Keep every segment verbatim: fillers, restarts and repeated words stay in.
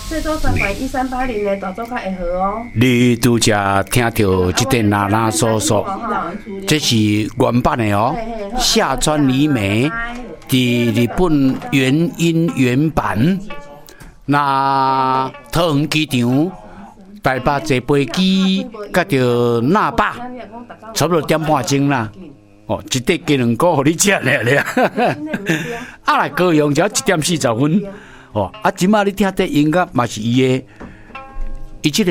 最多三管一三八零的大作较会好哦。 你拄则听到这个啦啦嗦嗦，这是原版的哦，下川里美伫日本原音原版。那桃园机场台北坐飞机，甲着那霸，差不多点半钟啦。哦，一块鸡卵糕，互你食了了。啊，来高雄只要一点四十分。哦，啊，即马你听这音乐嘛是伊的，伊即个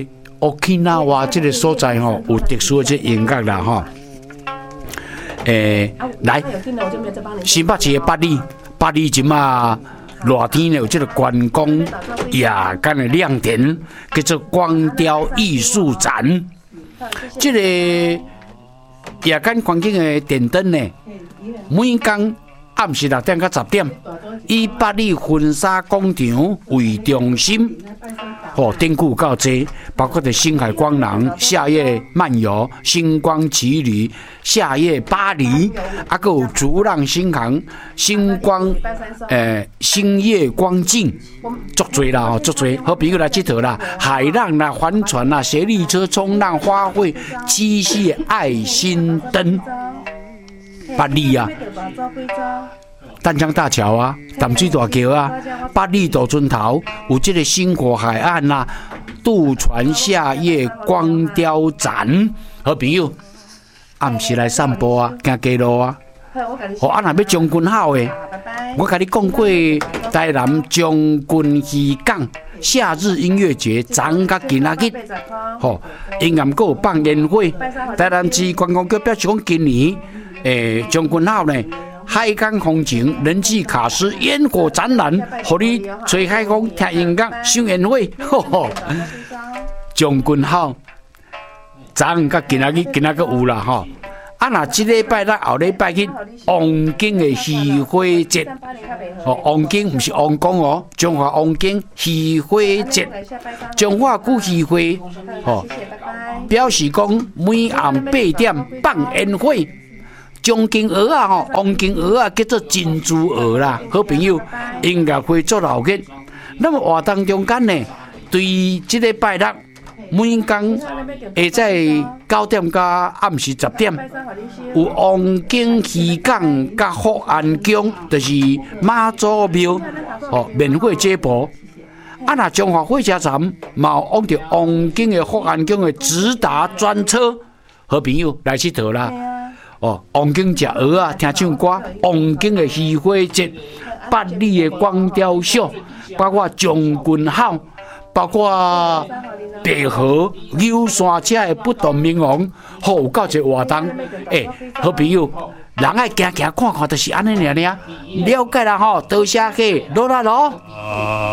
Okinawa 即个所在吼，有特殊的这音乐啦吼。诶、欸，来，新北市的八里，八里即马热天有这个观光夜间的亮点，叫做光雕艺术展。这个夜间环境的电灯呢，每天暗时六点到十点，以八里婚纱广场为中心，哦，典故较济，包括着星海光廊、夏夜漫游、星光奇旅、夏夜巴黎，啊，还有逐浪星航、星光，诶，星夜光境，足多啦，哦，足多。好比如来佚佗啦，海浪啦、帆船啦、斜力车、冲浪、花卉、七夕爱心灯。八里啊，淡江大桥啊，淡水大桥啊，八里渡船头有这个星火海岸啦、啊，渡船夏夜光雕展，好朋友暗时来散步啊，行街路啊。哦，啊，若要将军好诶，我甲你讲过，台南将军渔港夏日音乐节，昨甲今仔日，吼，因暗阁有放烟火。台南市观光局表示讲，今年诶将军好呢，海港风情人气卡司烟火展览，互你吹海风、听音乐、赏烟火，吼吼。将军好，昨甲今仔日，今仔阁有啦，吼。啊，那这礼拜咱后礼拜去王景的渔火节，哦，王景不是王公哦，中华王景渔火节，中华古渔火，哦，表示讲每暗八点放烟火，将金鹅啊，吼，王金鹅啊，叫做珍珠鹅啦，好朋友，音乐会做老热，那么活动中间呢，对于这礼拜六。每天下在九点到暗时十点，有王景渔港甲福安宫，就是妈祖庙，哦，免费接驳。啊，那中华火车站嘛有往着王景的福安宫的直达专车，好朋友来佚佗啦。哦，王景食蚵啊，听唱歌，王景的渔火节，八里的光雕秀，包括将军号。包括白河、牛山车的不同名王，好有够一个活动。诶、欸，好朋友，人爱行行看看，就是安尼尔尔。了解啦吼，多谢嘿，落啦咯。